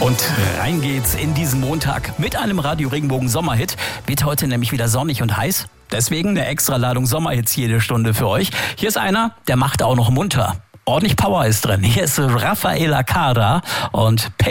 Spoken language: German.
Und rein geht's in diesen Montag mit einem Radio Regenbogen Sommerhit. Wird heute nämlich wieder sonnig und heiß. Deswegen eine extra Ladung Sommerhits jede Stunde für euch. Hier ist einer, der macht auch noch munter. Ordentlich Power ist drin. Hier ist Rafael Acarra und